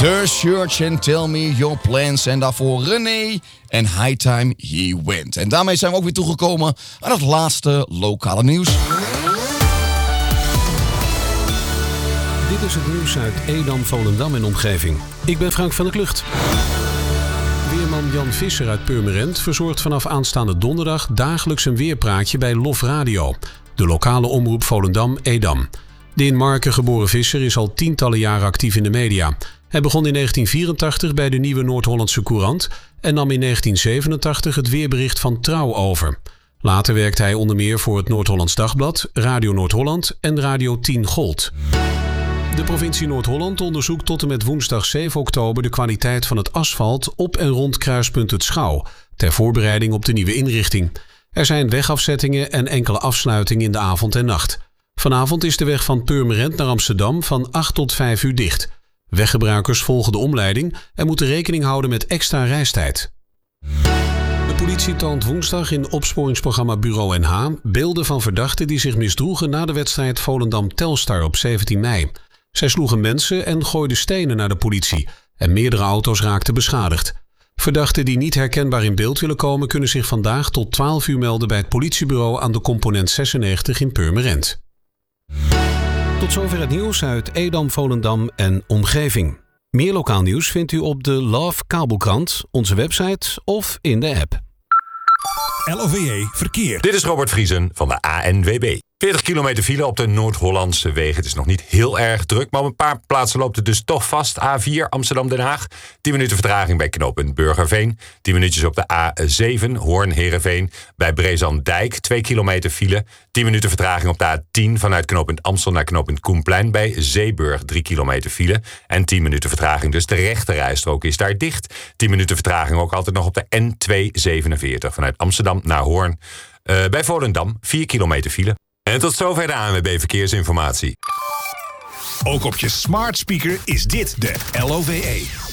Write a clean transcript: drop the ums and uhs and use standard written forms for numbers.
The Search and Tell Me Your Plans. En daarvoor René en High Time He Went. En daarmee zijn we ook weer toegekomen aan het laatste lokale nieuws. Dit is het nieuws uit Edam, Volendam en omgeving. Ik ben Frank van der Klucht. Weerman Jan Visser uit Purmerend verzorgt vanaf aanstaande donderdag dagelijks een weerpraatje bij LOF Radio, de lokale omroep Volendam-Edam. De in Marken geboren Visser is al tientallen jaren actief in de media. Hij begon in 1984 bij de Nieuwe Noord-Hollandse Courant en nam in 1987 het weerbericht van Trouw over. Later werkte hij onder meer voor het Noord-Hollands Dagblad, Radio Noord-Holland en Radio 10 Gold. De provincie Noord-Holland onderzoekt tot en met woensdag 7 oktober de kwaliteit van het asfalt op en rond kruispunt Het Schouw, ter voorbereiding op de nieuwe inrichting. Er zijn wegafzettingen en enkele afsluitingen in de avond en nacht. Vanavond is de weg van Purmerend naar Amsterdam van 8 tot 5 uur dicht. Weggebruikers volgen de omleiding en moeten rekening houden met extra reistijd. De politie toont woensdag in opsporingsprogramma Bureau NH beelden van verdachten die zich misdroegen na de wedstrijd Volendam-Telstar op 17 mei. Zij sloegen mensen en gooiden stenen naar de politie en meerdere auto's raakten beschadigd. Verdachten die niet herkenbaar in beeld willen komen kunnen zich vandaag tot 12 uur melden bij het politiebureau aan de Component 96 in Purmerend. Tot zover het nieuws uit Edam, Volendam en omgeving. Meer lokaal nieuws vindt u op de Love Kabelkrant, onze website of in de app. LOVE Verkeer. Dit is Robert Vriesen van de ANWB. 40 kilometer file op de Noord-Hollandse wegen. Het is nog niet heel erg druk, maar op een paar plaatsen loopt het dus toch vast. A4 Amsterdam-Den Haag. 10 minuten vertraging bij knooppunt Burgerveen. 10 minuutjes op de A7 Hoorn-Heerenveen. Bij Brezandijk 2 kilometer file. 10 minuten vertraging op de A10 vanuit knooppunt Amstel naar knooppunt Koenplein. Bij Zeeburg 3 kilometer file. En 10 minuten vertraging, dus de rechterrijstrook is daar dicht. 10 minuten vertraging ook altijd nog op de N247 vanuit Amsterdam naar Hoorn. Bij Volendam 4 kilometer file. En tot zover de ANWB Verkeersinformatie. Ook op je smart speaker is dit de LOVE.